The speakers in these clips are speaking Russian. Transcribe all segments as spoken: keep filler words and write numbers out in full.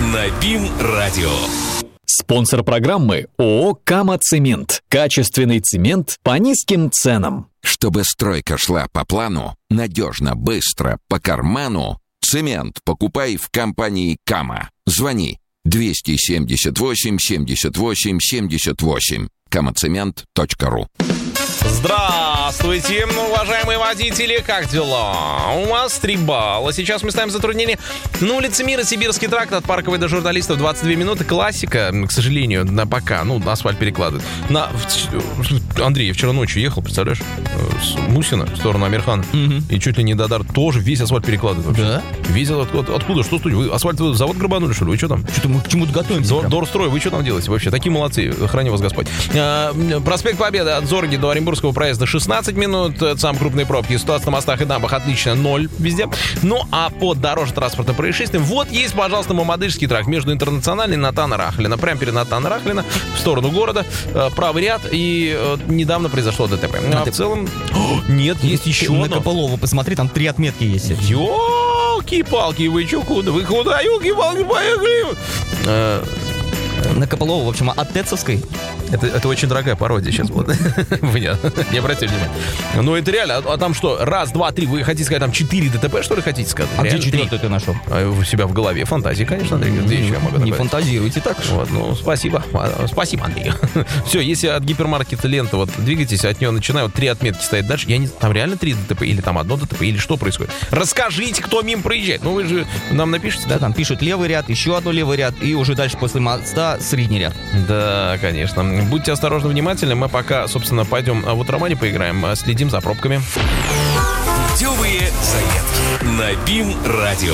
на БИМ-радио. Спонсор программы ООО «Кама-Цемент». Качественный цемент по низким ценам. Чтобы стройка шла по плану, надежно, быстро, по карману, цемент покупай в компании «Кама». Звони двести семьдесят восемь семьдесят восемь семьдесят восемь. камацемент точка ру. Здравствуйте, уважаемые водители, как дела? У вас три балла. Сейчас мы ставим затруднение на улице Мира, Сибирский тракт, от Парковой до Журналистов, двадцать две минуты. Классика, к сожалению, на пока, ну, асфальт перекладывает. На... Андрей, я вчера ночью ехал, представляешь, с Мусина в сторону Амирхана, угу. И чуть ли не до Дар тоже весь асфальт перекладывает вообще. Да? Весь откуда? Откуда? Что студия? Вы асфальт вы завод грабанули, что ли? Вы что там? Что-то мы к чему-то готовимся. Дор, Дорстрой, вы что там делаете вообще? Такие молодцы, храни вас Господь. А, проспект Победы от Зорги до Оренбургского проезда шестнадцать минут. Это самые крупные пробки. Ситуация на мостах и дамбах отлично, ноль везде. Ну, а по дорожно-транспортным происшествиям вот есть, пожалуйста, Мамадышский тракт между Интернациональной и Натана Рахлина. Прямо перед Натана Рахлина в сторону города. Правый ряд. И недавно произошло ДТП. А, а в целом... О, нет, есть еще на Копылова, посмотри, там три отметки есть. Ёлки-палки, вы что, куда? Вы куда? Ёлки-палки, поехали! На Копылова, в общем, от Тецовской. Это, это очень дорогая пародия сейчас была. Вы не, не обратили внимания. Ну, это реально. А, а там что? Раз, два, три. Вы хотите сказать, там четыре ДТП, что ли, хотите сказать? А реально, где четвертый ты нашел? А, у себя в голове. Фантазии, конечно, Андрей. Где еще я могу добавить? Не фантазируйте так. Вот, ну, спасибо. Спасибо, Андрей. Все, если от гипермаркета лента, вот, двигайтесь, от нее начинаю, вот три отметки стоят дальше. Я не... Там реально три ДТП? Или там одно ДТП? Или что происходит? Расскажите, кто мимо проезжает. Ну, вы же нам напишите. Да, там пишут левый ряд, еще одно левый ряд, и уже дальше после моста средний ряд. Да, конечно. Будьте осторожны, внимательны. Мы пока, собственно, пойдем в Утромане поиграем, следим за пробками. Путевые заметки на БИМ-радио.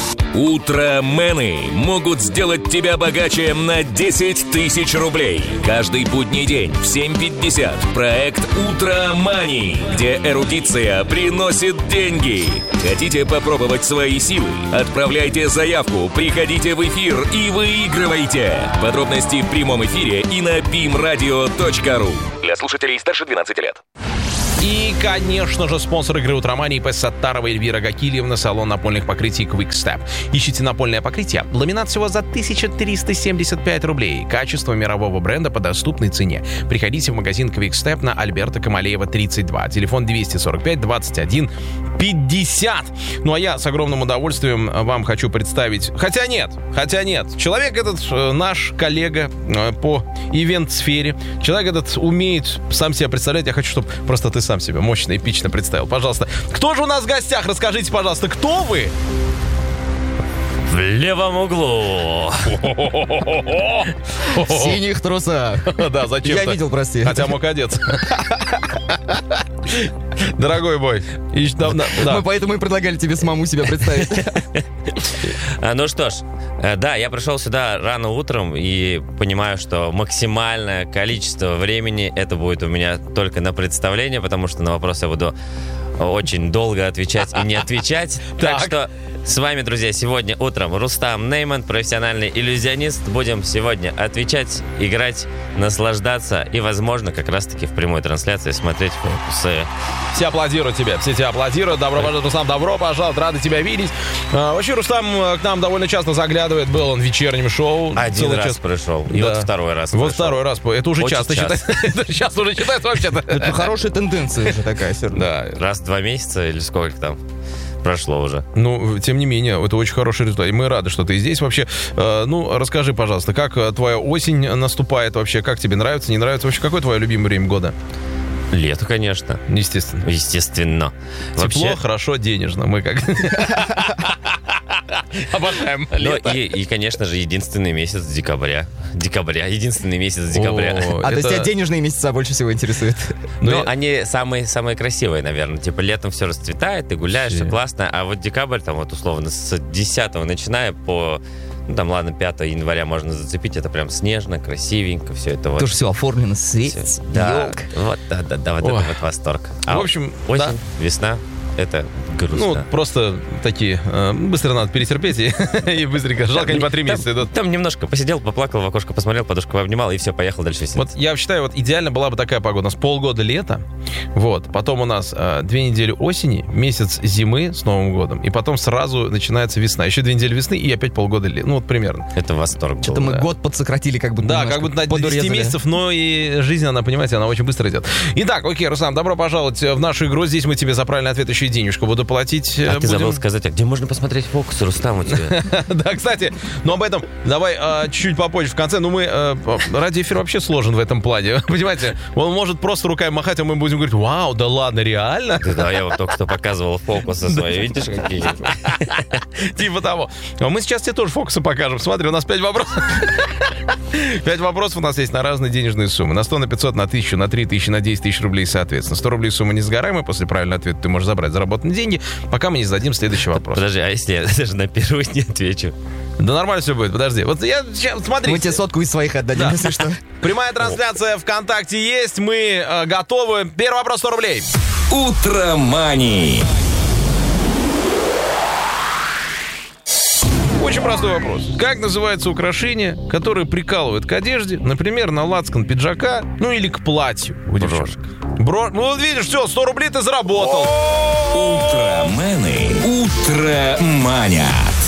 Утромены могут сделать тебя богаче на десять тысяч рублей. Каждый будний день в семь пятьдесят проект «Утромани», где эрудиция приносит деньги. Хотите попробовать свои силы? Отправляйте заявку, приходите в эфир и выигрывайте. Подробности в прямом эфире и на бим радио точка ру. Для слушателей старше двенадцати лет. И, конечно же, спонсор игры «Утромания» ИП Саттарова Эльвира Гакильевна, салон напольных покрытий Quick Step. Ищите напольное покрытие. Ламинат всего за тысяча триста семьдесят пять рублей. Качество мирового бренда по доступной цене. Приходите в магазин Quick Step на Альберта Камалеева, тридцать два. Телефон двести сорок пять двадцать один пятьдесят. Ну, а я с огромным удовольствием вам хочу представить... Хотя нет, хотя нет. Человек этот э, наш коллега э, по ивент-сфере. Человек этот умеет сам себя представлять. Я хочу, чтобы просто ты сам себя мощно, эпично представил. Пожалуйста. Кто же у нас в гостях? Расскажите, пожалуйста, кто вы? В левом углу. В синих трусах. Да, зачем? Я видел, прости. Хотя мог одеться. Дорогой мой. Мы поэтому и предлагали тебе самому себя представить. Ну что ж, да, я пришел сюда рано утром и понимаю, что максимальное количество времени это будет у меня только на представление, потому что на вопросы я буду очень долго отвечать и не отвечать. Так что с вами, друзья, сегодня утром Рустам Нейман, профессиональный иллюзионист. Будем сегодня отвечать, играть, наслаждаться и, возможно, как раз-таки в прямой трансляции смотреть фокусы. Все аплодируют тебе, все тебя аплодируют. Добро пожаловать, Рустам, добро пожаловать, рады тебя видеть. А, вообще, Рустам к нам довольно часто заглядывает, был он в вечернем шоу. Один раз час... пришел, и да. вот второй раз Вот пришел. второй раз, это уже Очень часто, часто. считается. Это сейчас уже считается вообще-то. Это хорошая тенденция уже такая все равно. Да. Раз в два месяца или сколько там прошло уже. Ну, тем не менее, это очень хороший результат. И мы рады, что ты здесь вообще. Э, ну, расскажи, пожалуйста, как твоя осень наступает вообще? Как тебе нравится, не нравится? Вообще, какое твое любимое время года? Лето, конечно. Естественно. Естественно. Тепло, вообще... хорошо, денежно. Мы как... Обожаем лето. Ну, и, и, конечно же, единственный месяц декабря. Декабря. Единственный месяц декабря. О, а это... то есть тебя денежные месяца больше всего интересуют? Ну, ну я... они самые, самые красивые, наверное. Типа летом все расцветает, ты гуляешь, все классно. А вот декабрь, там вот условно, с десятого начиная по... Ну, там, ладно, пятого января можно зацепить. Это прям снежно, красивенько, все это вот. Тоже все оформлено, светит, да, елка. Вот, да, да, да, вот Ой. Это вот восторг. А в общем, осень, да. весна. Это Грустно. Ну, просто такие, э, быстро надо перетерпеть и, и быстренько. Жалко, они по три месяца идут. Там немножко посидел, поплакал, в окошко посмотрел, подушку обнимал, и все, поехал дальше висеть. Вот я считаю, вот идеально была бы такая погода. У нас полгода лета, вот, потом у нас э, две недели осени, месяц зимы с Новым годом, и потом сразу начинается весна. Еще две недели весны и опять полгода лета. Ну, вот примерно. Это восторг был. Что-то мы да. год подсократили, как бы. Да, как будто на десять месяцев, но и жизнь, она, понимаете, она очень быстро идет. Итак, окей, Руслан, добро пожаловать в нашу игру. Здесь мы тебе за правильный ответ еще и денежку буду платить. А будем. ты забыл сказать, а где можно посмотреть фокус, Рустам, у тебя? Да, кстати, но об этом давай а, чуть-чуть попозже, в конце. Ну, мы, а, радиоэфир вообще сложен в этом плане. Понимаете, он может просто руками махать, а мы будем говорить, вау, да ладно, реально? Да, я вот только что показывал фокусы свои, видишь, какие? Типа того. Мы сейчас тебе тоже фокусы покажем. Смотри, у нас пять вопросов. Пять вопросов у нас есть на разные денежные суммы. На сто, на пятьсот, на тысячу, на три тысячи, на десять тысяч рублей, соответственно. сто рублей сумма несгораемая. После правильного ответа ты можешь забрать заработанные деньги, пока мы не зададим следующий вопрос. Подожди, а если я даже на первый не отвечу? Да нормально все будет, подожди. Вот я, смотри. Мы тебе сотку из своих отдадим, Да. если что. Прямая трансляция ВКонтакте есть. Мы э, готовы. Первый вопрос сто рублей. Утромани. Очень простой вопрос. Как называется украшение, которое прикалывает к одежде, например, на лацкан пиджака, ну или к платью у девчонок? Бро... Ну вот видишь, все, сто рублей ты заработал. Утромены. Утроманят.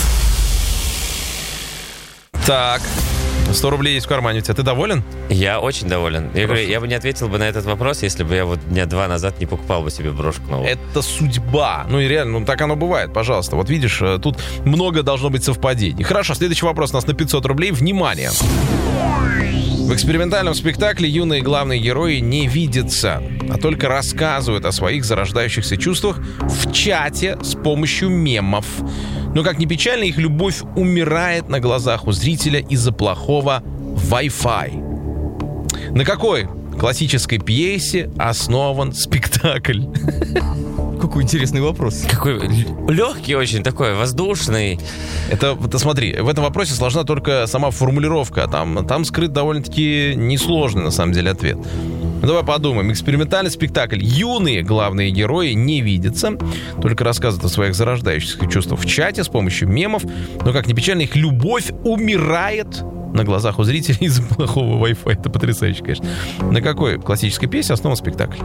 Так, сто рублей есть в кармане у тебя. Ты доволен? Я очень доволен. Я, Хорошо. говорю, я бы не ответил бы на этот вопрос, если бы я вот дня два назад не покупал бы себе брошку новую. Это судьба. Ну и реально, ну так оно бывает, пожалуйста. Вот видишь, э, тут много должно быть совпадений. Хорошо, следующий вопрос у нас на пятьсот рублей. Внимание! В экспериментальном спектакле юные главные герои не видятся, а только рассказывают о своих зарождающихся чувствах в чате с помощью мемов. Но, как ни печально, их любовь умирает на глазах у зрителя из-за плохого Wi-Fi. На какой классической пьесе основан спектакль? Какой интересный вопрос. Какой легкий очень, такой воздушный. Это, вот смотри, в этом вопросе сложна только сама формулировка. Там, там скрыт довольно-таки несложный, на самом деле, ответ. Ну, давай подумаем. Экспериментальный спектакль. Юные главные герои не видятся, только рассказывают о своих зарождающихся чувствах в чате с помощью мемов. Но, как ни печально, их любовь умирает на глазах у зрителей из-за плохого Wi-Fi. Это потрясающе, конечно. На какой классической пьесе основан спектакль?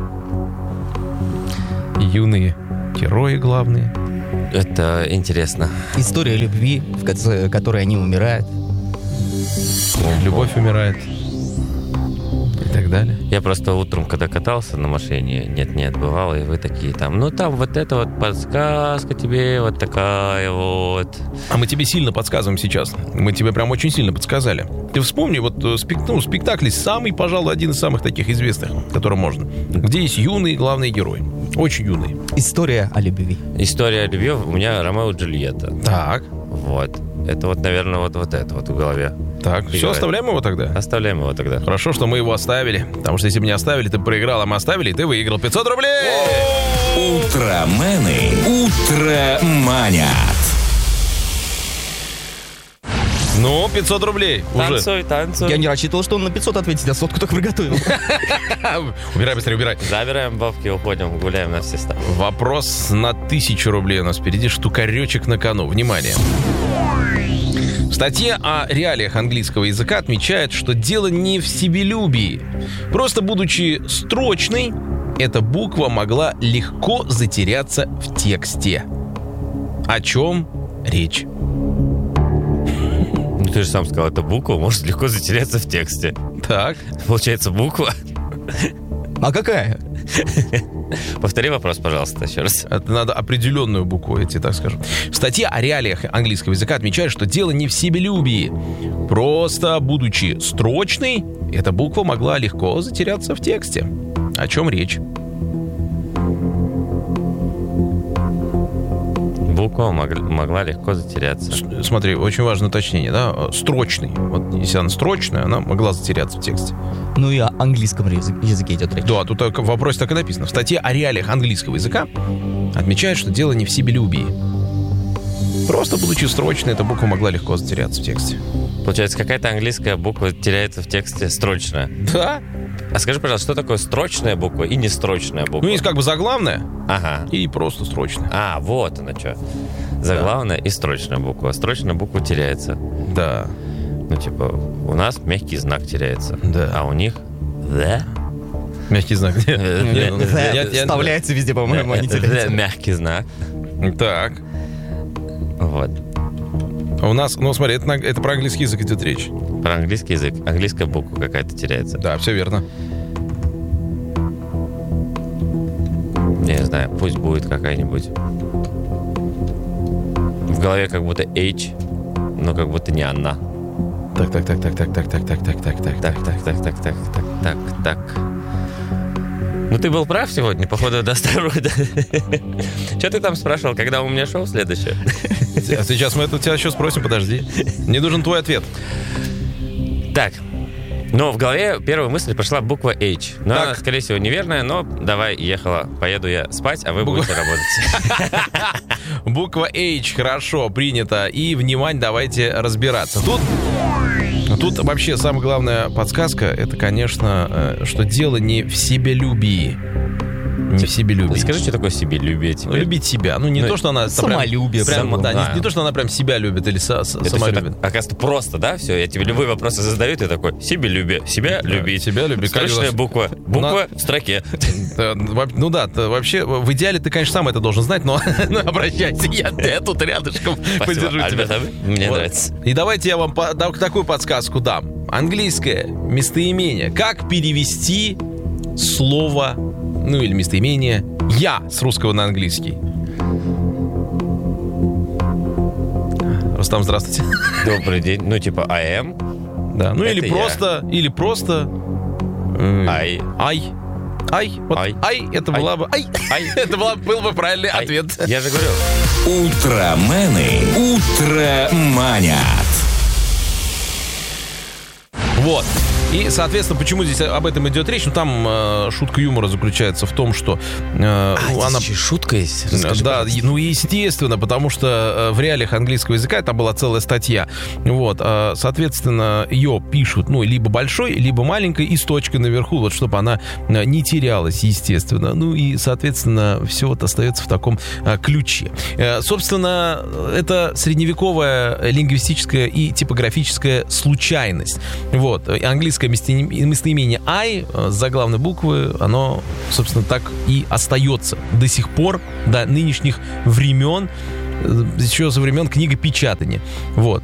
Юные герои главные. Это интересно. История любви, в ко- которой они умирают. Любовь умирает. И так далее. Я просто утром, когда катался на машине, нет-нет, бывало, и вы такие там, ну там вот эта вот подсказка тебе, вот такая вот. А мы тебе сильно подсказываем сейчас. Мы тебе прям очень сильно подсказали. Ты вспомни, вот э, спек... ну, спектакль самый, пожалуй, один из самых таких известных, который можно. Где есть юные главные герои. Очень юные. История о любви. История любви у меня Ромео и Джульетта. Так, Вот. Это вот, наверное, вот, вот это вот в голове. так. Все, Играет. оставляем его тогда? Оставляем его тогда. Хорошо, что мы его оставили. Потому что если бы не оставили, ты бы проиграл, а мы оставили, и ты выиграл пятьсот рублей! Утромены. Утроманят. Ну, пятьсот рублей уже. Танцуй, танцуй. Я не рассчитывал, что он на пятьсот ответит, а сотку только приготовил. Убирай быстрее, убирай. Забираем бабки, уходим, гуляем на все стороны. Вопрос на тысячу рублей у нас впереди. Штукаречек на кону. Внимание. В статье о реалиях английского языка отмечает, что дело не в себелюбии. Просто будучи строчной, эта буква могла легко затеряться в тексте. О чем речь? Ну, ты же сам сказал, эта буква может легко затеряться в тексте. Так. Получается, буква. А какая? Повтори вопрос, пожалуйста, еще раз. Это надо определенную букву, я тебе так скажу. В статье о реалиях английского языка отмечают, что дело не в себелюбии. Просто, будучи строчной, эта буква могла легко затеряться в тексте. О чем речь? Буква мог- могла легко затеряться. С- Смотри, очень важное уточнение, да? Строчный. Вот если она строчная, она могла затеряться в тексте. Ну и о английском язы- языке идет речь. Да, тут так- в вопросе так и написано. В статье о реалиях английского языка отмечают, что дело не в себелюбии. Просто, будучи строчной, эта буква могла легко затеряться в тексте. Получается, какая-то английская буква теряется в тексте строчно. Да? А скажи, пожалуйста, что такое строчная буква и нестрочная буква? Ну, есть как бы заглавная Ага. и просто строчная. А, вот она что. Заглавная и строчная буква. Строчная буква теряется. Да. Ну, типа, у нас мягкий знак теряется. Да. А у них... Да? Мягкий знак. Вставляется везде, по-моему, они теряются. Мягкий знак. Так. Вот. А у нас, ну смотри, это, на- это про английский язык идет речь. Про английский язык. Английская буква какая-то теряется. Да, все верно. Я не знаю, пусть будет какая-нибудь. В голове как будто H, но как будто не она. Так, так, так, так, так, так, так, так, так, так, так. Так, так, так, так, так, так, так, так. Ну, ты был прав сегодня, походу, до астероида. Что ты там спрашивал, когда у меня шоу следующее? А сейчас мы это у тебя еще спросим, подожди. Мне нужен твой ответ. Так, но в голове первая мысль пошла буква H. Но Так. она, скорее всего, неверная, но давай, ехала, поеду я спать, а вы Буква- будете работать. Буква H, хорошо, принято. И, внимание, давайте разбираться. Тут, тут вообще самая главная подсказка, это, конечно, э, что дело не в себялюбии. Не в себялюбии. Скажи, что такое себелюбие Ну, тебе? любить себя. Ну, не Ну, то, что она... там прям- самолюбие. Прям, Само- да, не, а. не то, что она прям себя любит или со- со- Это сама всё любит. так, оказывается, просто, да, все? Я тебе любые вопросы задаю, ты такой, себелюбие, себя любить. себя любить. Как у Строчная нас- буква. Буква в строке. Да, во- Ну да, т- вообще, в идеале ты, конечно, сам это должен знать, но ну, обращайся, я, я тут рядышком поддержу тебя. Альберт, а вы? Мне Вот. нравится. И давайте я вам по- да- такую подсказку дам. Английское местоимение. Как перевести слово, ну или местоимение «я» с русского на английский? Рустам, здравствуйте. Добрый день. Ну, типа, I am, Да. Ну Это или я. просто, или просто... э, I. Ай. Ай. Вот Ай. ай, это Ай. была бы... Ай. Ай. Это была- был бы правильный I. ответ. Я же говорю, Утромены утроманят. Вот. И, соответственно, почему здесь об этом идет речь? Ну, там э, шутка юмора заключается в том, что э, ну, она... еще шутка есть. Расскажи, Да, пожалуйста. ну естественно, потому что э, в реалиях английского языка там была целая статья. Вот, э, соответственно, ее пишут, ну, либо большой, либо маленькой и с точкой наверху, вот, чтобы она э, не терялась, естественно. Ну и, соответственно, все вот остается в таком э, ключе. Э, собственно, это средневековая лингвистическая и типографическая случайность. Вот, э, английское местоим- местоимение I э, с заглавной буквы, оно, собственно, так и остается до сих пор, до нынешних времен, э, еще со времен книгопечатания. Вот.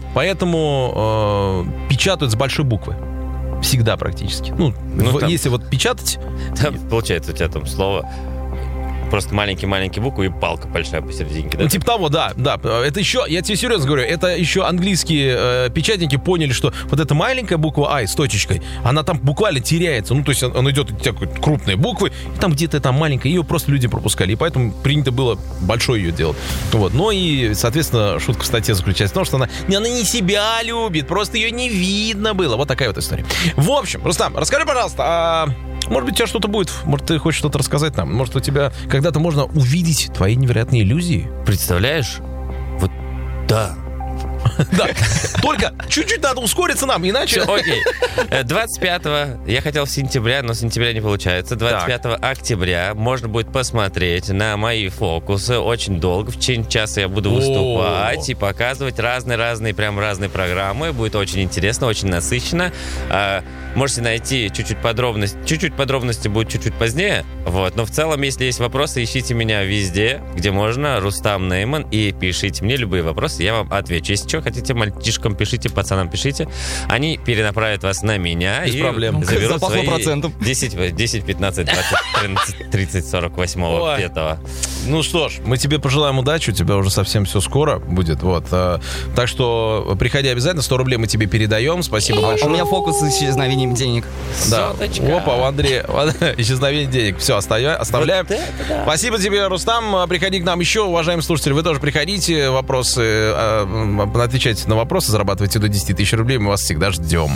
Поэтому э, печатают с большой буквы. Всегда практически. Ну, Ну, в- там- если вот печатать, Там, получается, у тебя там слово просто маленькие-маленькие буквы и палка большая посерединке. Да? ну, типа того, да, да. Это еще, я тебе серьезно говорю, это еще английские э, печатники поняли, что вот эта маленькая буква I с точечкой, она там буквально теряется. Ну, то есть он, он идет такой крупные буквы, и там где-то там маленькая, ее просто люди пропускали. И поэтому принято было большой ее делать. Вот. Но и, соответственно, шутка в статье заключается в том, что она, не, она не себя любит, просто ее не видно было. Вот такая вот история. В общем, Рустам, расскажи, пожалуйста, а может быть, у тебя что-то будет? Может, ты хочешь что-то рассказать нам? Может, у тебя когда-то можно увидеть твои невероятные иллюзии? Представляешь? Вот, да. Да, только чуть-чуть надо ускориться нам, иначе... Всё, окей. Э, двадцать пятого, я хотел в сентября, но сентября не получается. двадцать пятого октября можно будет посмотреть на мои фокусы очень долго. В течение часа я буду О. выступать и показывать разные-разные, прям разные программы. Будет очень интересно, очень насыщенно. А, Можете найти чуть-чуть подробности. Чуть-чуть подробности будет чуть-чуть позднее. Вот. Но в целом, если есть вопросы, ищите меня везде, где можно. Рустам Нейман. И пишите мне любые вопросы, я вам отвечу. Если что, хотите, мальчишкам пишите, пацанам пишите. Они перенаправят вас на меня. Без и проблем. заберут Запахло свои процентом. десять, десять, пятнадцать, двадцать, тринадцать, тридцать, сорок восемь, Ой. пятого. Ну что ж, мы тебе пожелаем удачи, у тебя уже совсем все скоро будет, вот. а, Так что приходи обязательно, сто рублей мы тебе передаем, спасибо А у большое. меня фокус с исчезновением денег. Да. Соточка. Опа, у Андрея исчезновение денег. Все, оставляем. Вот это да. Спасибо тебе, Рустам. Приходи к нам еще, уважаемые слушатели. Вы тоже приходите, вопросы, э, отвечайте на вопросы, зарабатывайте до десять тысяч рублей. Мы вас всегда ждем.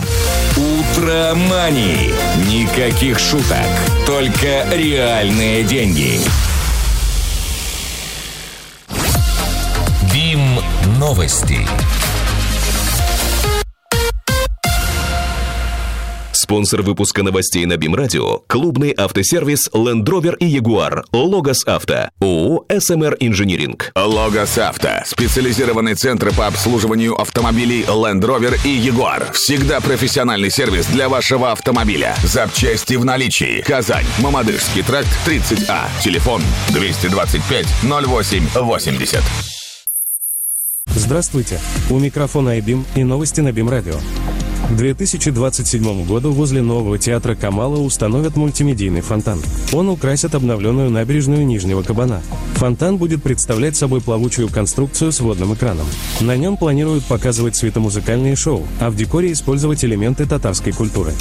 Утромани. Никаких шуток. Только реальные деньги. БИМ новости. Спонсор выпуска новостей на БИМ-радио – клубный автосервис Land Rover и Jaguar, Логос Авто, ООО эс эм эр Инжиниринг. Логос Авто – специализированный центр по обслуживанию автомобилей Land Rover и Jaguar. Всегда профессиональный сервис для вашего автомобиля. Запчасти в наличии. Казань, Мамадышский тракт, тридцать А. Телефон двести двадцать пять ноль восемь восемьдесят. Здравствуйте, у микрофона Айбим и новости на БИМ-радио. К две тысячи двадцать седьмому году возле нового театра Камала установят мультимедийный фонтан. Он украсит обновленную набережную Нижнего Кабана. Фонтан будет представлять собой плавучую конструкцию с водным экраном. На нем планируют показывать светомузыкальные шоу, а в декоре использовать элементы татарской культуры.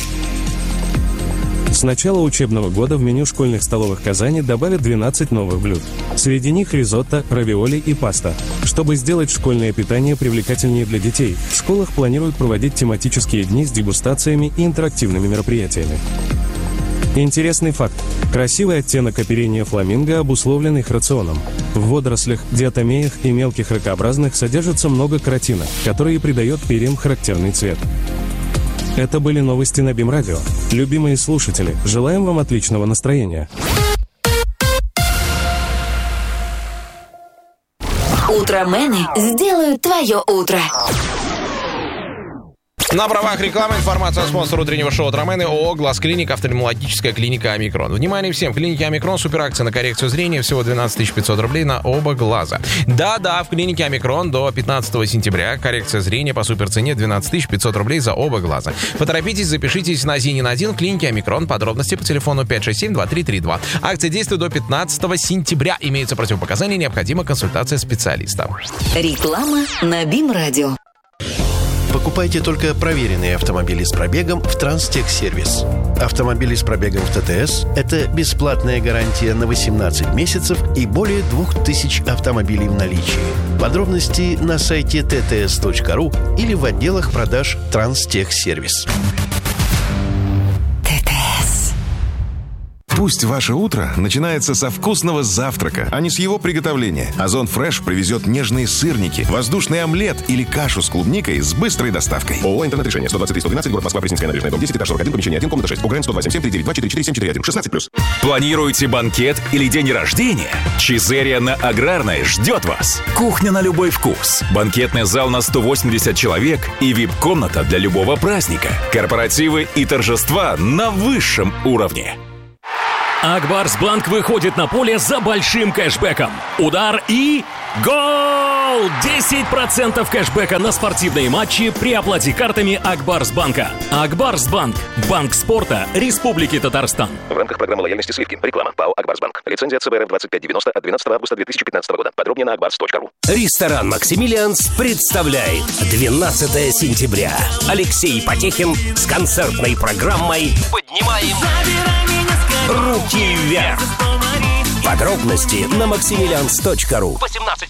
С начала учебного года в меню школьных столовых Казани добавят двенадцать новых блюд. Среди них ризотто, равиоли и паста. Чтобы сделать школьное питание привлекательнее для детей, в школах планируют проводить тематические дни с дегустациями и интерактивными мероприятиями. Интересный факт. Красивый оттенок оперения фламинго обусловлен их рационом. В водорослях, диатомеях и мелких ракообразных содержится много каротина, который придает перьям характерный цвет. Это были новости на БИМ-радио. Любимые слушатели, желаем вам отличного настроения. Утромены сделают твое утро. На правах рекламы информация о спонсоре утреннего шоу «Утромены» ООО «Глаз-клиник», офтальмологическая клиника «Омикрон». Внимание всем, в клинике «Омикрон» суперакция на коррекцию зрения, всего двенадцать тысяч пятьсот рублей на оба глаза. Да-да, в клинике «Омикрон» до пятнадцатого сентября коррекция зрения по суперцене двенадцать тысяч пятьсот рублей за оба глаза. Поторопитесь, запишитесь на Зинин один в клинике «Омикрон». Подробности по телефону пять шесть семь два три три два. Акция действует до пятнадцатого сентября. Имеются противопоказания, необходима консультация специалиста. Реклама на БИМ-радио. Покупайте только проверенные автомобили с пробегом в Транстехсервис. Автомобили с пробегом в ТТС – это бесплатная гарантия на восемнадцать месяцев и более двух тысяч автомобилей в наличии. Подробности на сайте тэ тэ эс точка ру или в отделах продаж Транстехсервис. Пусть ваше утро начинается со вкусного завтрака, а не с его приготовления. Озон Фреш привезет нежные сырники, воздушный омлет или кашу с клубникой с быстрой доставкой. ООО «Интернет-решение». сто двадцать три сто двенадцать, город Москва, Пресненская набережная, дом десять, этаж сорок один, помещение один, комната шесть. УГРН сто два семь семь три девять два четыре четыре семь четыре один. шестнадцать плюс. Планируете банкет или день рождения? Чизерия на Аграрной ждет вас. Кухня на любой вкус. Банкетный зал на сто восемьдесят человек и вип-комната для любого праздника. Корпоративы и торжества на высшем уровне. Акбарсбанк выходит на поле за большим кэшбэком. Удар и гол! десять процентов кэшбэка на спортивные матчи при оплате картами Акбарсбанка. Акбарсбанк. Банк спорта Республики Татарстан. В рамках программы лояльности сливки. Реклама. ПАО Акбарсбанк. Лицензия ЦБ РФ двадцать пять девяносто от двенадцатого августа две тысячи пятнадцатого года. Подробнее на акбарс точка ру. Ресторан «Максимилианс» представляет двенадцатого сентября. Алексей Потехин с концертной программой «Поднимаем руки вверх». Подробности на максимилианс точка ру. восемнадцать